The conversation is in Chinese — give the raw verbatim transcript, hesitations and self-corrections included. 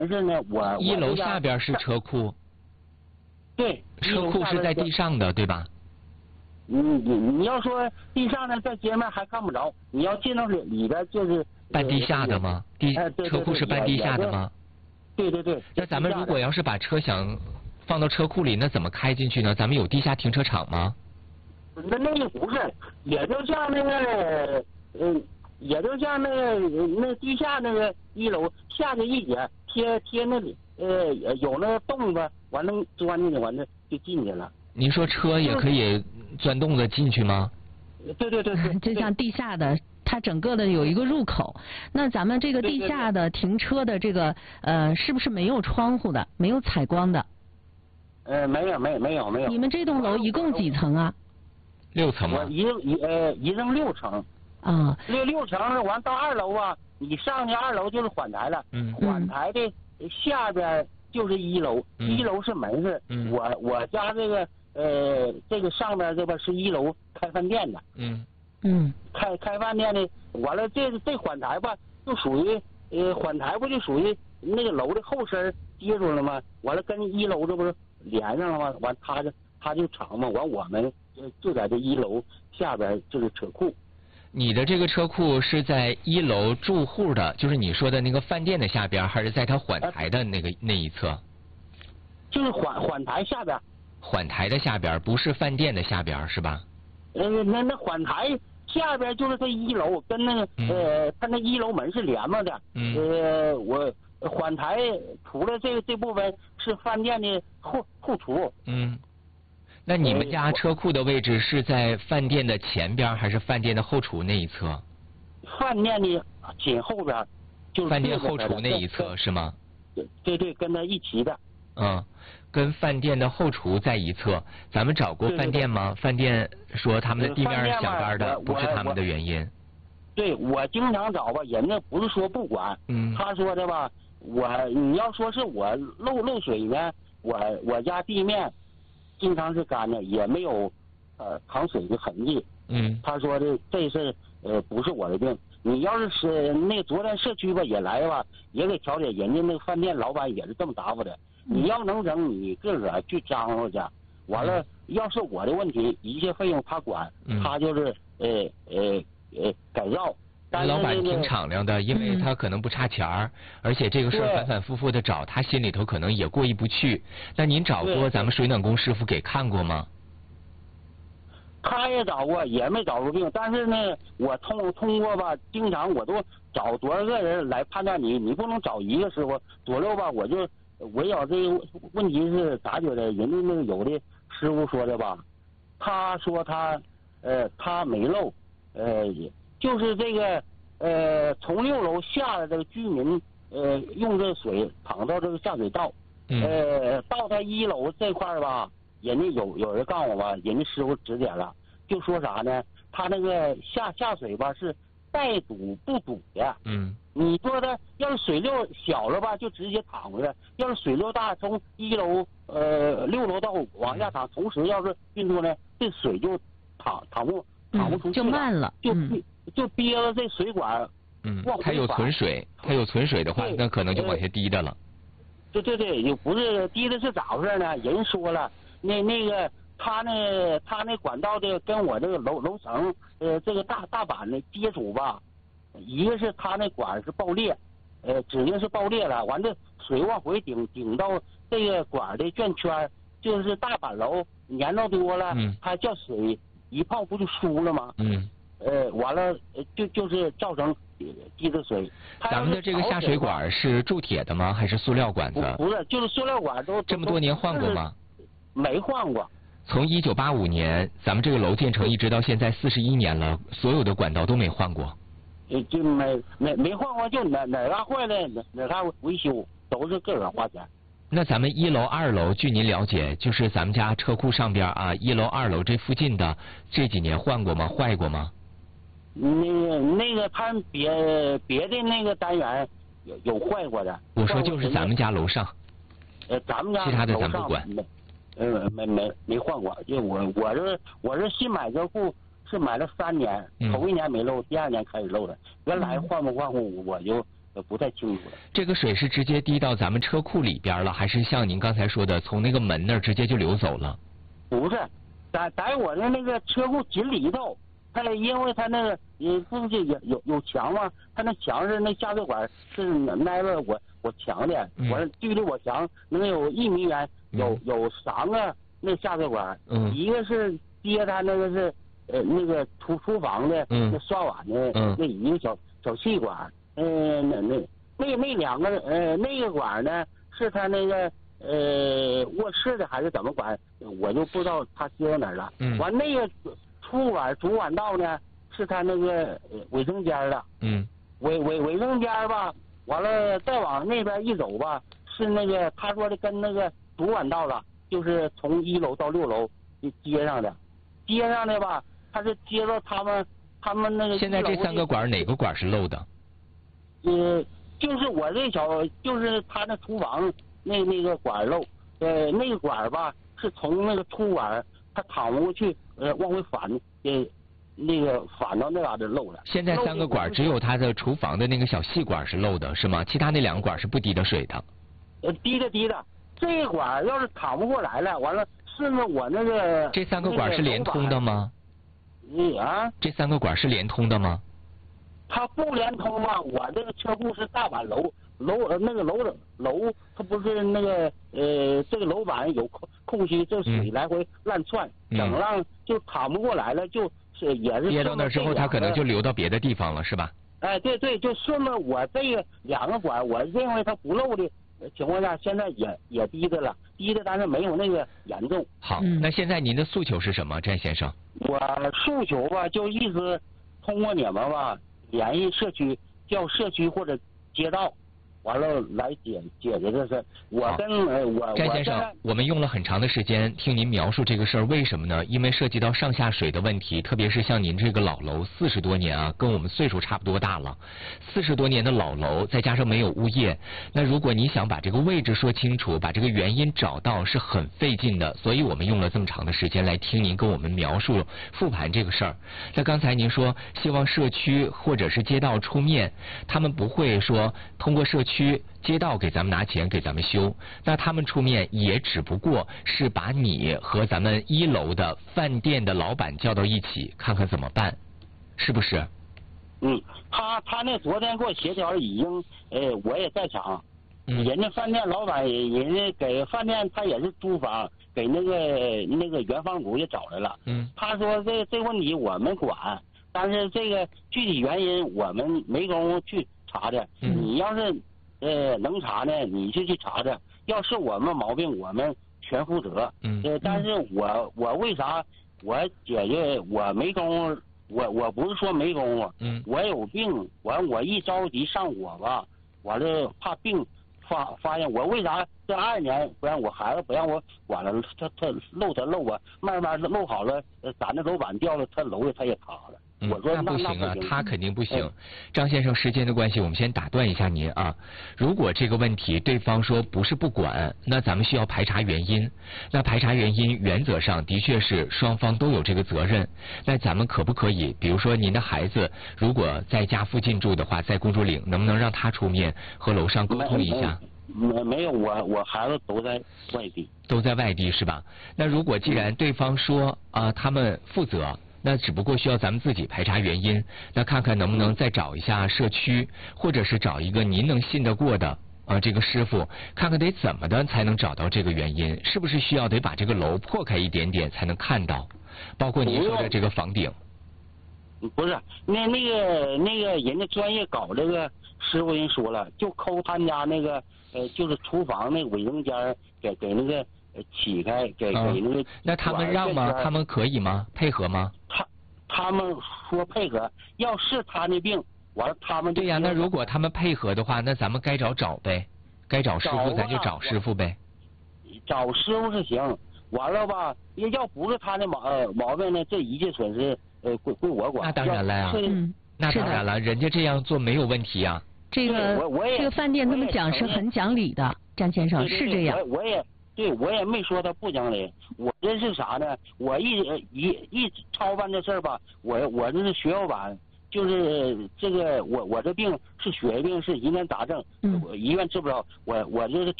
是呢，我一楼下边是车库。 对， 车库是在地上的，对吧？ 你你你要说地上呢，在街面还看不着，你要进到里里边就是。 半地下的吗？地哎，对对对， 车库是半地下的吗？ 对对对。 那咱们如果要是把车想放到车库里，那怎么开进去呢？咱们有地下停车场吗？ 那那个不是，也就像那个，嗯，也就像那个那地下那个一楼下去一节，贴贴那里，呃，有那个洞子，完了钻进去，完了就进去了。 您说车也可以钻洞子进去吗？ 对对对对， 就像地下的，它整个的有一个入口。那咱们这个地下的停车的这个呃，是不是没有窗户的，没有采光的？ 呃，没有没有没有没有。 你们这栋楼一共几层啊？ 六层吗？ 我一一呃一共六层。 啊。 六六层完到二楼啊，你上去二楼就是缓台了。 嗯。 缓台的下边就是一楼， 嗯、 一楼是门市。 嗯。 我我家这个呃这个上边这边是一楼开饭店的。 嗯。 嗯。 开开饭店的，完了这这缓台吧，就属于呃缓台不就属于那个楼的后身接住了吗？完了跟一楼这不是连上了吗？完他就他就长嘛，完我们就就在这一楼下边就是车库。 你的这个车库是在一楼住户的，就是你说的那个饭店的下边，还是在它缓台的那个、呃、那一侧？ 就是缓缓台下边。 缓台的下边，不是饭店的下边，是吧？ 呃，那那缓台下边就是这一楼，跟那个、嗯、呃，它那一楼门是连着的。 嗯。 呃，我缓台除了这这部分是饭店的后后厨。 嗯。那你们家车库的位置是在饭店的前边，还是饭店的后厨那一侧？ 饭店的紧后边，就是饭店后厨那一侧是吗？ 对对对，跟他一起的。 嗯，跟饭店的后厨在一侧。咱们找过饭店吗？ 对对对， 饭店说他们的地面想干的不是他们的原因。 对，我经常找吧，人家不是说不管， 嗯， 他说的吧，我你要说是我漏漏水呢，我我家地面经常是干的，也没有呃淌水的痕迹。 嗯， 他说的这是呃不是我的病，你要是是那昨天社区吧也来吧，也给调解，人家那个饭店老板也是这么答复的。你要能整，你自个儿去张罗去，完了，要是我的问题，一切费用他管， 嗯、 他就是呃呃呃改造。但老板挺敞亮的，因为他可能不差钱儿，嗯、而且这个事儿反反复复的找，他心里头可能也过意不去。那您找过咱们水暖工师傅给看过吗？ 他也找过，也没找出病。但是呢，我通通过吧，经常我都找多少个人来判断你，你不能找一个师傅。左右吧，我就围绕这个问题是咋觉得？人家那个有的师傅说的吧，他说他呃他没漏，呃就是这个呃从六楼下来这个居民呃用这水淌到这个下水道，呃到他一楼这块吧。人家有有人告诉我吧，人家师傅指点了，就说啥呢？他那个下下水吧是带堵不堵的。 嗯。 你说的要是水流小了吧，就直接淌回来；要是水流大，从一楼呃六楼到往下淌，同时要是运作呢，这水就淌淌不淌不出去了， 嗯、就慢了， 就、 嗯、 就憋了这水管。 嗯，它有存水，它有存水的话，那可能就往下滴的了。 对对对，也不是滴的是咋回事呢？人说了。那那个他那他那管道的跟我这个楼楼层呃这个大大板的接触吧，一个是他那管是爆裂，呃指定是爆裂了，完这水往回顶顶到这个管的圈圈，就是大板楼粘到多了， 嗯， 它叫水一泡不就疏了吗？ 嗯， 呃完了就就是造成滴的水。 咱们的这个下水管是铸铁的吗？还是塑料管子？ 不是，就是塑料管都这么多年换过吗？ 没换过。 从一九八五年，咱们这个楼建成一直到现在四十一年了，所有的管道都没换过。 呃，就没没没换过，就哪哪嘎坏了哪哪嘎维修，都是个人花钱。 那咱们一楼、二楼，据您了解，就是咱们家车库上边啊，一楼、二楼这附近的这几年换过吗？坏过吗？ 那个那个，他别别的那个单元有有坏过的。 我说就是咱们家楼上。 呃，咱们家其他的咱不管。 呃，没没没换过，就我我这我这新买车库是买了三年， 嗯、 头一年没漏，第二年开始漏的。原来换不换户我就呃不太清楚了。 这个水是直接滴到咱们车库里边了，还是像您刚才说的，从那个门那儿直接就流走了？ 不是，在在我的那个车库井里头，它因为它那个也不是有有有墙吗？它那墙是那下水管是挨着我我墙的， 嗯、 我距离我墙能有一米远，有有三个那下水管， 嗯、 一个是接它那个是呃那个厨厨房的、 嗯、 那刷碗的、 嗯、 那一个小小气管，呃那那那那两个呃那个管呢是它那个。呃，卧室的还是怎么管，我就不知道他接到哪儿了。 嗯。 完那个出管主管道呢，是他那个卫生间的。 嗯。 卫卫卫生间吧，完了再往那边一走吧，是那个他说的跟那个主管道了，就是从一楼到六楼接上的，接上的吧，他是接到他们他们那个。 现在这三个管哪个管是漏的？ 呃，就是我这小，就是他那厨房。那那个管漏，呃，那个管吧是从那个出管，它淌不过去，呃，往回反，呃，那个反到那嘎达漏了。 现在三个管只有它的厨房的那个小细管是漏的，是吗？其他那两个管是不滴的水的。 呃，滴的滴的，这个管要是淌不过来了，完了顺着我那个。 这三个管是连通的吗？ 嗯啊。这三个管是连通的吗？ 它不连通吧？我这个车库是大板楼。楼呃那个楼的楼，它不是那个呃这个楼板有空空隙，这水来回乱窜， 嗯、 整浪就淌不过来了，就是也是接到那之后，它可能就流到别的地方了，是吧？ 哎，对对，就顺着我这个两个管，我认为它不漏的情况下，现在也也滴的了，滴的但是没有那个严重。 好，那现在您的诉求是什么，詹先生？ 我诉求吧，就意思通过你们吧，联系社区，叫社区或者街道。完了来解解决这事，我跟呃我詹先生，我们用了很长的时间听您描述这个事儿，为什么呢？因为涉及到上下水的问题，特别是像您这个老楼四十多年啊，跟我们岁数差不多大了，四十多年的老楼，再加上没有物业，那如果你想把这个位置说清楚，把这个原因找到是很费劲的，所以我们用了这么长的时间来听您跟我们描述复盘这个事儿。那刚才您说希望社区或者是街道出面，他们不会说通过社区。区街道给咱们拿钱给咱们修，那他们出面也只不过是把你和咱们一楼的饭店的老板叫到一起，看看怎么办，是不是？ 嗯，他他那昨天给我协调已经，呃，我也在场， 嗯、 人家饭店老板，人家给饭店他也是租房，给那个那个原房主也找来了， 嗯， 他说这这问题我们管，但是这个具体原因我们没工夫去查的， 嗯、 你要是。呃，能查呢，你就去查查。要是我们毛病，我们全负责。 嗯。 呃，但是我我为啥我姐姐我没功夫？我我不是说没功夫。 嗯。 我有病，完我一着急上火吧，完了怕病发发现我为啥这二年不让我孩子不让我管了？他他漏他漏啊，慢慢漏好了，咱的楼板掉了，他楼他也塌了。 嗯， 我说那不行啊，他肯定不行。 哎、 张先生，时间的关系，我们先打断一下您啊。如果这个问题对方说不是不管，那咱们需要排查原因。那排查原因，原则上的确是双方都有这个责任。那咱们可不可以，比如说您的孩子如果在家附近住的话，在公主岭，能不能让他出面和楼上沟通一下？ 没没有，我我孩子都在外地。 都在外地是吧？那如果既然对方说啊、呃，他们负责。那只不过需要咱们自己排查原因，那看看能不能再找一下社区，或者是找一个您能信得过的啊、呃、这个师傅，看看得怎么的才能找到这个原因，是不是需要得把这个楼破开一点点才能看到，包括您说的这个房顶。 不是，那那个那个人家专业搞这个师傅人说了，就抠他家那个呃就是厨房那个卫生间给给那个。起开给给那个、 嗯，那他们让吗？他们可以吗？配合吗？ 他他们说配合，要是他那病，完了他们就对呀。那如果他们配合的话，那咱们该找找呗，该找师傅咱就找师傅呗。 找师傅是行，完了吧？要不是他的毛呃毛病呢，这一切损失呃归归我管。 那当然了呀， 嗯， 那当然了，人家这样做没有问题呀。 这个这个饭店这么讲是很讲理的，詹先生是这样。 我我也。对，我也没说他不讲理，我这是啥呢？我一一一操办这事儿吧，我我这是血小板就是这个我我这病是血液病，是疑难杂症， 嗯我医院治不着，我我就是